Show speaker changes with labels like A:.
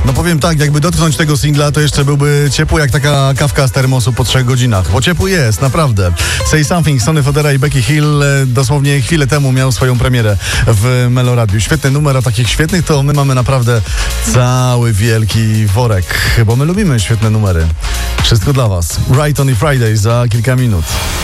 A: No powiem tak, jakby dotknąć tego singla, to jeszcze byłby ciepły jak taka kawka z termosu po 3 godzinach. Bo ciepły jest, naprawdę. Say Something, Sonny Fodera i Becky Hill dosłownie chwilę temu miał swoją premierę w Meloradiu. Świetny numer, a takich świetnych to my mamy naprawdę cały wielki worek, bo my lubimy świetne numery. Wszystko dla was. Right on the Friday za kilka minut.